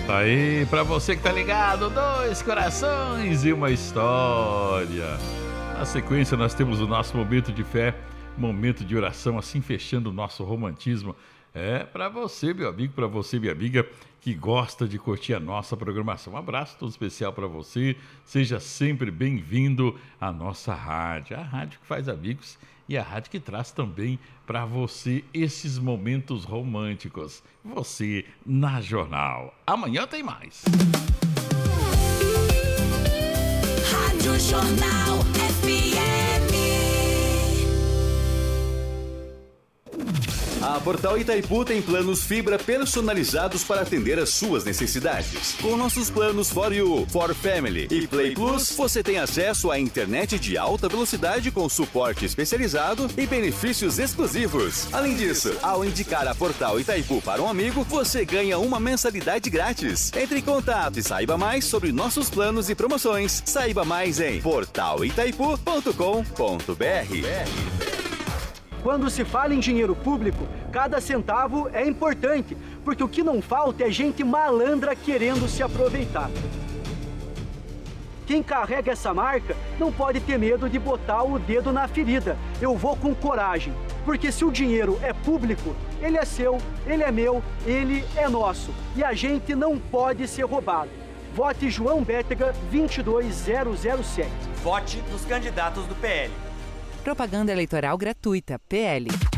Aí, pra você que tá ligado, 2 corações e uma história. Na sequência, nós temos o nosso momento de fé, momento de oração, assim fechando o nosso romantismo. É pra você, meu amigo, pra você, minha amiga, que gosta de curtir a nossa programação. Um abraço todo especial pra você. Seja sempre bem-vindo à nossa rádio, a rádio que faz amigos e a rádio que traz também para você esses momentos românticos. Você na Jornal. Amanhã tem mais. Rádio Jornal FM. A Portal Itaipu tem planos fibra personalizados para atender às suas necessidades. Com nossos planos For You, For Family e Play Plus, você tem acesso à internet de alta velocidade com suporte especializado e benefícios exclusivos. Além disso, ao indicar a Portal Itaipu para um amigo, você ganha uma mensalidade grátis. Entre em contato e saiba mais sobre nossos planos e promoções. Saiba mais em portalitaipu.com.br. Quando se fala em dinheiro público, cada centavo é importante, porque o que não falta é gente malandra querendo se aproveitar. Quem carrega essa marca não pode ter medo de botar o dedo na ferida. Eu vou com coragem, porque se o dinheiro é público, ele é seu, ele é meu, ele é nosso. E a gente não pode ser roubado. Vote João Bétega 22007. Vote nos candidatos do PL. Propaganda eleitoral gratuita, PL.